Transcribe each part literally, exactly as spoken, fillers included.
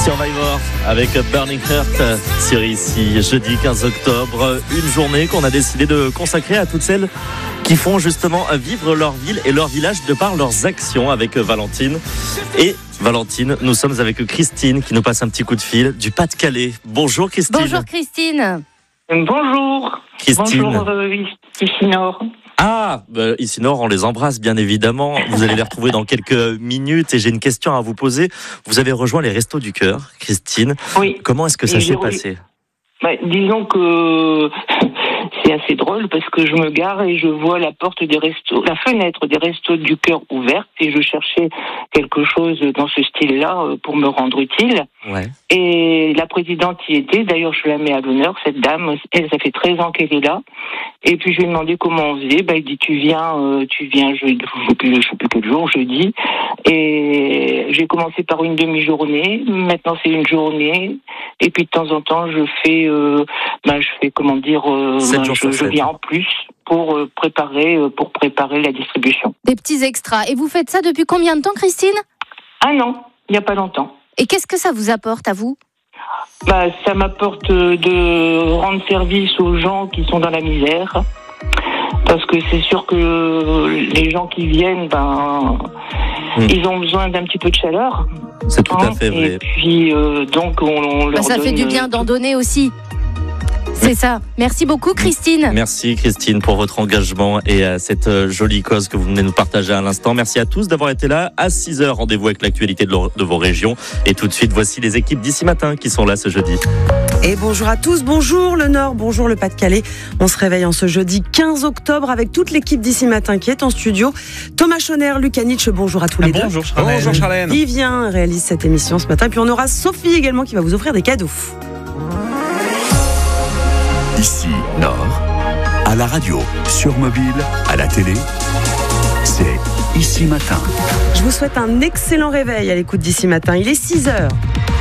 Survivor avec Burning Heart sur ici, jeudi quinze octobre, une journée qu'on a décidé de consacrer à toutes celles qui font justement vivre leur ville et leur village de par leurs actions avec Valentine. Et Valentine, nous sommes avec Christine qui nous passe un petit coup de fil du Pas-de-Calais. Bonjour Christine. Bonjour Christine. Bonjour. Christine. Bonjour euh, ici Nord. Ah, bah, ici Nord, on les embrasse bien évidemment. Vous allez les retrouver dans quelques minutes et j'ai une question à vous poser. Vous avez rejoint les Restos du Cœur, Christine. Oui. Comment est-ce que ça Et s'est j'ai... passé ? Bah, disons que c'est assez drôle parce que je me gare et je vois la porte des restos, la fenêtre des Restos du Cœur ouverte et je cherchais quelque chose dans ce style-là pour me rendre utile. Ouais. Et la présidente y était, d'ailleurs je la mets à l'honneur, cette dame, elle, ça fait treize ans qu'elle est là. Et puis je lui ai demandé comment on faisait, bah, il dit tu viens, euh, tu viens, je ne sais plus quel jour, jeudi. Et j'ai commencé par une demi-journée, maintenant c'est une journée. Et puis de temps en temps je fais, euh, bah, je fais comment dire, euh, bah, je, je viens en plus pour euh, préparer, euh, pour préparer la distribution. Des petits extras. Et vous faites ça depuis combien de temps, Christine ? Ah non, il n'y a pas longtemps. Et qu'est-ce que ça vous apporte à vous ? Bah, ça m'apporte de rendre service aux gens qui sont dans la misère. Parce que c'est sûr que les gens qui viennent, ben, mmh. ils ont besoin d'un petit peu de chaleur. C'est tout hein, à fait vrai. Et puis, euh, donc, on, on leur bah, ça donne... fait du bien d'en donner aussi. C'est ça. Merci beaucoup, Christine. Merci, Christine, pour votre engagement et à cette jolie cause que vous venez nous partager à l'instant. Merci à tous d'avoir été là. À six heures, rendez-vous avec l'actualité de, de vos régions. Et tout de suite, voici les équipes d'ici matin qui sont là ce jeudi. Et bonjour à tous, bonjour le Nord, bonjour le Pas-de-Calais. On se réveille en ce jeudi quinze octobre avec toute l'équipe d'ici matin qui est en studio. Thomas Schoner, Lucas Nietzsche, bonjour à tous les bonjour, deux. Charlène. Bonjour Charlène. Qui vient réalise cette émission ce matin. Et puis on aura Sophie également qui va vous offrir des cadeaux. Ici, Nord, à la radio, sur mobile, à la télé, c'est Ici Matin. Je vous souhaite un excellent réveil à l'écoute d'Ici Matin. Il est six heures.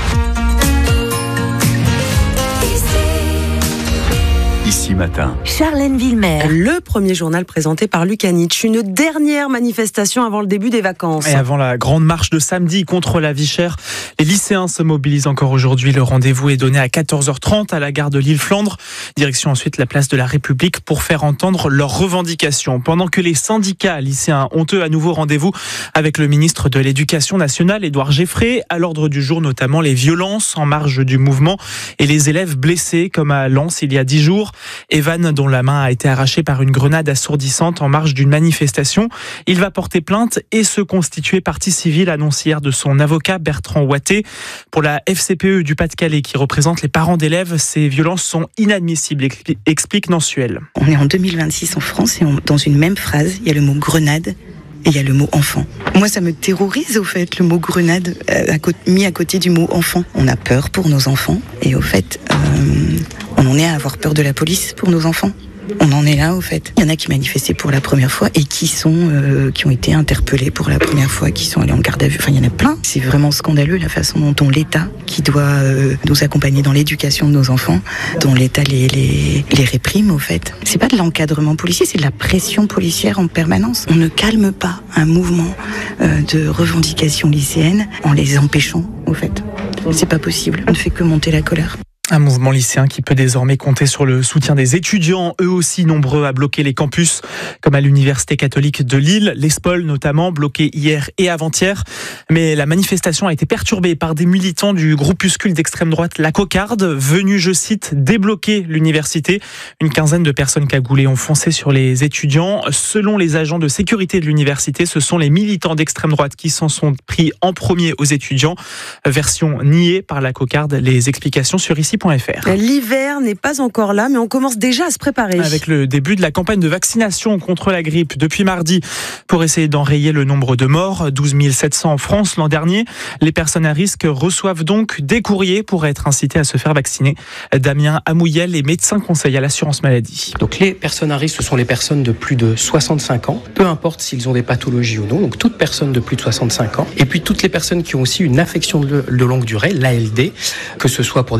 Ici Matin. Charlène Villemer. Le premier journal présenté par Lucas Nietzsche. Une dernière manifestation avant le début des vacances. Et avant la grande marche de samedi contre la vie chère, les lycéens se mobilisent encore aujourd'hui. Le rendez-vous est donné à quatorze heures trente à la gare de Lille-Flandre. Direction ensuite la place de la République pour faire entendre leurs revendications. Pendant que les syndicats lycéens ont eux à nouveau rendez-vous avec le ministre de l'Éducation nationale, Édouard Geffray. À l'ordre du jour, notamment les violences en marge du mouvement et les élèves blessés, comme à Lens il y a dix jours. Evan, dont la main a été arrachée par une grenade assourdissante en marge d'une manifestation. Il va porter plainte et se constituer partie civile, annonce hier de son avocat Bertrand Ouatté. Pour la F C P E du Pas-de-Calais, qui représente les parents d'élèves, ces violences sont inadmissibles, explique Nansuel. On est en deux mille vingt-six en France et on, dans une même phrase, il y a le mot grenade et il y a le mot enfant. Moi, ça me terrorise, au fait, le mot grenade euh, à côté, mis à côté du mot enfant. On a peur pour nos enfants et au fait, euh, on en est à avoir peur de la police pour nos enfants. On en est là, au fait. Il y en a qui manifestaient pour la première fois et qui sont, euh, qui ont été interpellés pour la première fois, qui sont allés en garde à vue. Enfin, il y en a plein. C'est vraiment scandaleux la façon dont on, l'État, qui doit euh, nous accompagner dans l'éducation de nos enfants, dont l'État les, les, les réprime, au fait. C'est pas de l'encadrement policier, c'est de la pression policière en permanence. On ne calme pas un mouvement euh, de revendication lycéenne en les empêchant, au fait. C'est pas possible. On ne fait que monter la colère. Un mouvement lycéen qui peut désormais compter sur le soutien des étudiants, eux aussi nombreux à bloquer les campus, comme à l'Université catholique de Lille, l'E S P O L notamment, bloqué hier et avant-hier. Mais la manifestation a été perturbée par des militants du groupuscule d'extrême droite La Cocarde, venus, je cite, débloquer l'université. Une quinzaine de personnes cagoulées ont foncé sur les étudiants. Selon les agents de sécurité de l'université, ce sont les militants d'extrême droite qui s'en sont pris en premier aux étudiants. Version niée par La Cocarde, les explications sur ici. L'hiver n'est pas encore là, mais on commence déjà à se préparer. Avec le début de la campagne de vaccination contre la grippe depuis mardi, pour essayer d'enrayer le nombre de morts, douze mille sept cents en France l'an dernier. Les personnes à risque reçoivent donc des courriers pour être incitées à se faire vacciner. Damien Amouyel est médecin conseil à l'assurance maladie. Donc les personnes à risque, ce sont les personnes de plus de soixante-cinq ans, peu importe s'ils ont des pathologies ou non, donc toute personne de plus de soixante-cinq ans. Et puis toutes les personnes qui ont aussi une affection de, de longue durée, l'A L D, que ce soit pour des pathologies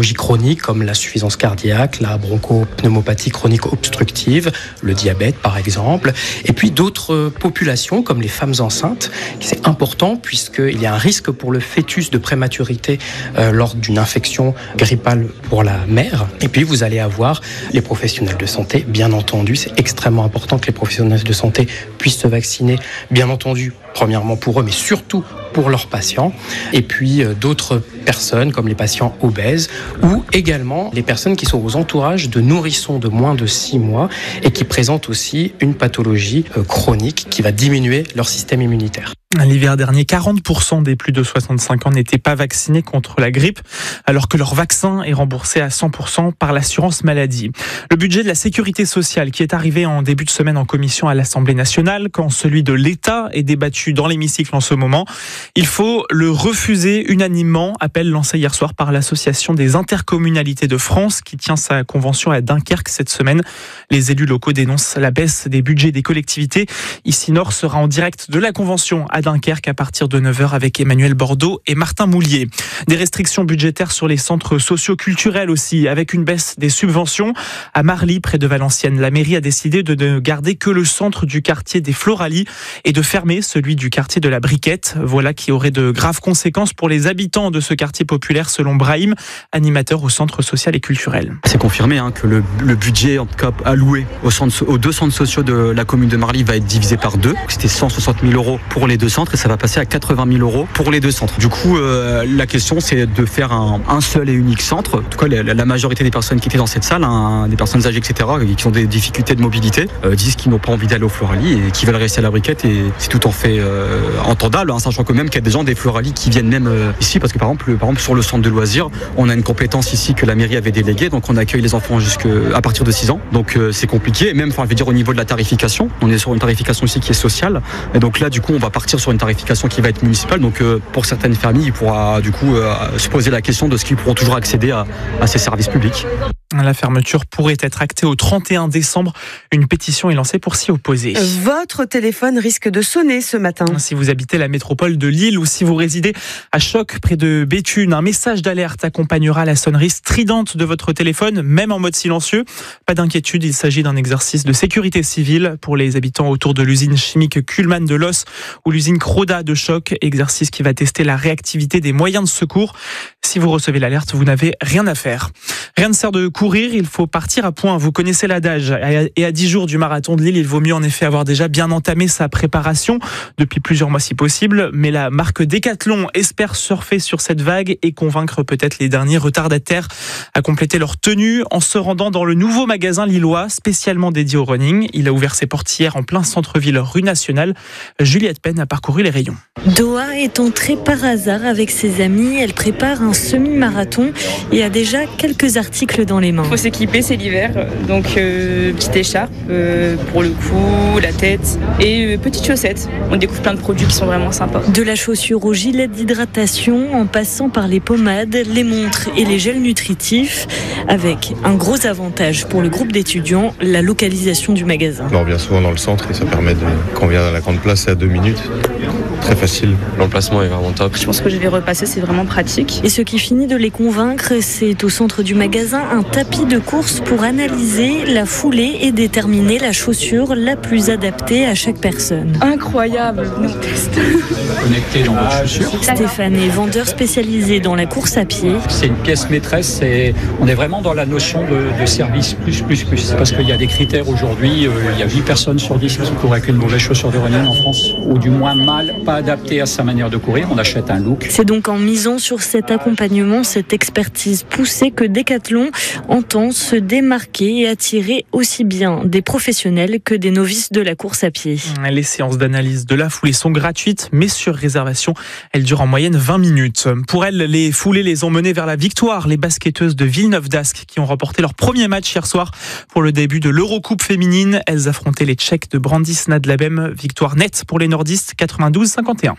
pathologies chroniques comme l'insuffisance cardiaque, la bronchopneumopathie chronique obstructive, le diabète par exemple, et puis d'autres populations comme les femmes enceintes. C'est important puisqu'il y a un risque pour le fœtus de prématurité euh, lors d'une infection grippale pour la mère. Et puis vous allez avoir les professionnels de santé, bien entendu, c'est extrêmement important que les professionnels de santé puissent se vacciner, bien entendu, premièrement pour eux, mais surtout pour leurs patients. Et puis euh, d'autres personnes comme les patients obèses ou également les personnes qui sont aux entourages de nourrissons de moins de six mois et qui présentent aussi une pathologie euh, chronique qui va diminuer leur système immunitaire. L'hiver dernier, quarante pour cent des plus de soixante-cinq ans n'étaient pas vaccinés contre la grippe, alors que leur vaccin est remboursé à cent pour cent par l'assurance maladie. Le budget de la sécurité sociale qui est arrivé en début de semaine en commission à l'Assemblée nationale, quand celui de l'État est débattu dans l'hémicycle en ce moment, il faut le refuser unanimement, appel lancé hier soir par l'Association des intercommunalités de France qui tient sa convention à Dunkerque cette semaine. Les élus locaux dénoncent la baisse des budgets des collectivités. Ici Nord sera en direct de la convention à Dunkerque à partir de neuf heures avec Emmanuel Bordeaux et Martin Moulier. Des restrictions budgétaires sur les centres socio-culturels aussi, avec une baisse des subventions. À Marly, près de Valenciennes, la mairie a décidé de ne garder que le centre du quartier des Floralies et de fermer celui du quartier de la Briquette. Voilà qui aurait de graves conséquences pour les habitants de ce quartier populaire, selon Brahim, animateur au centre social et culturel. C'est confirmé hein, que le, le budget en tout cas alloué aux, centres, aux deux centres sociaux de la commune de Marly va être divisé par deux. C'était cent soixante mille euros pour les deux centres et ça va passer à quatre-vingt mille euros pour les deux centres. Du coup, euh, la question c'est de faire un, un seul et unique centre. En tout cas, la, la majorité des personnes qui étaient dans cette salle, hein, des personnes âgées, et cetera, qui ont des difficultés de mobilité, euh, disent qu'ils n'ont pas envie d'aller aux Floralies et qu'ils veulent rester à la Briquette et c'est tout en fait euh, entendable, hein, sachant que même qu'il y a des gens des Floralies qui viennent même euh, ici parce que par exemple, par exemple sur le centre de loisirs, on a une compétence ici que la mairie avait déléguée, donc on accueille les enfants jusqu'à à partir de six ans. Donc euh, c'est compliqué, et même enfin je veux dire au niveau de la tarification, on est sur une tarification aussi qui est sociale et donc là du coup on va partir sur une tarification qui va être municipale. Donc euh, pour certaines familles, il pourra du coup euh, se poser la question de ce qu'ils pourront toujours accéder à, à ces services publics. La fermeture pourrait être actée au trente et un décembre. Une pétition est lancée pour s'y opposer. Votre téléphone risque de sonner ce matin. Si vous habitez la métropole de Lille ou si vous résidez à Choc, près de Béthune, un message d'alerte accompagnera la sonnerie stridente de votre téléphone, même en mode silencieux. Pas d'inquiétude, il s'agit d'un exercice de sécurité civile pour les habitants autour de l'usine chimique Kuhlmann de Los ou l'usine Croda de Choc, exercice qui va tester la réactivité des moyens de secours. Si vous recevez l'alerte, vous n'avez rien à faire. Rien ne sert de courir, il faut partir à point. Vous connaissez l'adage. Et à dix jours du marathon de Lille, il vaut mieux en effet avoir déjà bien entamé sa préparation depuis plusieurs mois si possible. Mais la marque Decathlon espère surfer sur cette vague et convaincre peut-être les derniers retardataires à compléter leur tenue en se rendant dans le nouveau magasin lillois spécialement dédié au running. Il a ouvert ses portes hier en plein centre-ville rue Nationale. Juliette Penn a parcouru les rayons. Doha est entrée par hasard avec ses amis. Elle prépare un semi-marathon et a déjà quelques articles dans les mains. Il faut s'équiper, c'est l'hiver, donc euh, petite écharpe euh, pour le cou, la tête et euh, petites chaussettes. On découvre plein de produits qui sont vraiment sympas. De la chaussure au gilet d'hydratation, en passant par les pommades, les montres et les gels nutritifs, avec un gros avantage pour le groupe d'étudiants, la localisation du magasin. On revient souvent dans le centre et ça permet de, quand on vient à la grande place, c'est à deux minutes. Très facile, l'emplacement est vraiment top. Je pense que je vais repasser, c'est vraiment pratique. Et ce qui finit de les convaincre, c'est au centre du magasin un tapis de course pour analyser la foulée et déterminer la chaussure la plus adaptée à chaque personne. Incroyable, nous teste. Connecté dans votre chaussure. Stéphane est vendeur spécialisé dans la course à pied. C'est une pièce maîtresse, et on est vraiment dans la notion de, de service plus, plus, plus. Parce qu'il y a des critères aujourd'hui, euh, il y a huit personnes sur dix qui courent avec une mauvaise chaussure de running en France, ou du moins mal, pas adapté à sa manière de courir, on achète un look. C'est donc en misant sur cet accompagnement, cette expertise poussée que Decathlon entend se démarquer et attirer aussi bien des professionnels que des novices de la course à pied. Les séances d'analyse de la foulée sont gratuites, mais sur réservation. Elles durent en moyenne vingt minutes. Pour elles, les foulées les ont menées vers la victoire. Les basketteuses de Villeneuve d'Ascq qui ont remporté leur premier match hier soir pour le début de l'Eurocoupe féminine. Elles affrontaient les Tchèques de Brandis-Nad-Labem. Victoire nette pour les nordistes, quatre-vingt-douze à cinquante et un.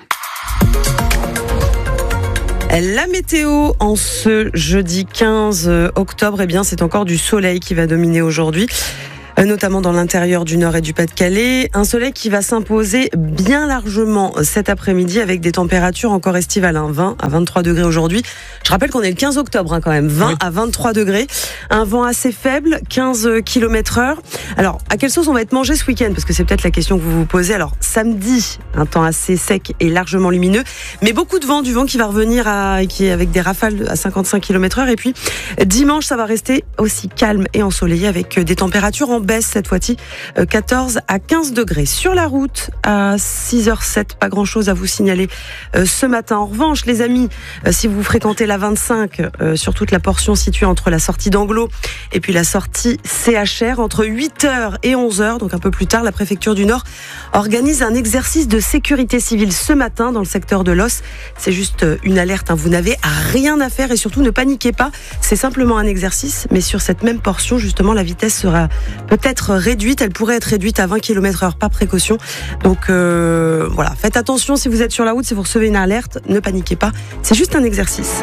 La météo en ce jeudi quinze octobre, eh bien, c'est encore du soleil qui va dominer aujourd'hui. notamment dans l'intérieur du Nord et du Pas-de-Calais. Un soleil qui va s'imposer bien largement cet après-midi avec des températures encore estivales, hein, vingt à vingt-trois degrés aujourd'hui. Je rappelle qu'on est le quinze octobre hein, quand même, vingt oui. à vingt-trois degrés. Un vent assez faible, quinze kilomètres heure. Alors, à quelle sauce on va être mangé ce week-end? Parce que c'est peut-être la question que vous vous posez. Alors, samedi, un temps assez sec et largement lumineux, mais beaucoup de vent, du vent qui va revenir à, qui est avec des rafales à cinquante-cinq kilomètres heure. Et puis, dimanche, ça va rester aussi calme et ensoleillé avec des températures en baisse cette fois-ci, quatorze à quinze degrés. Sur la route, à six heures zéro sept, pas grand-chose à vous signaler ce matin. En revanche, les amis, si vous fréquentez la vingt-cinq, sur toute la portion située entre la sortie d'Anglo et puis la sortie C H R, entre huit heures et onze heures, donc un peu plus tard, la préfecture du Nord organise un exercice de sécurité civile ce matin dans le secteur de Los. C'est juste une alerte, hein. Vous n'avez rien à faire et surtout ne paniquez pas. C'est simplement un exercice, mais sur cette même portion, justement, la vitesse sera peut-être réduite. Elle pourrait être réduite à vingt kilomètres heure par précaution. Donc euh, voilà, faites attention si vous êtes sur la route, si vous recevez une alerte, ne paniquez pas. C'est juste un exercice.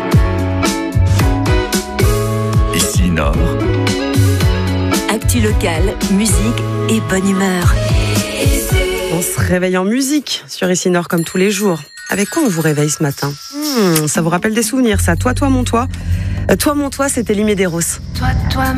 Ici Nord. Actu locale, musique et bonne humeur. On se réveille en musique sur Ici Nord comme tous les jours. Avec quoi on vous réveille ce matin? hmm, Ça vous rappelle des souvenirs, ça. Toi, toi, mon toi. Toi, mon toi, c'était Limé des Roses. Toi, toi.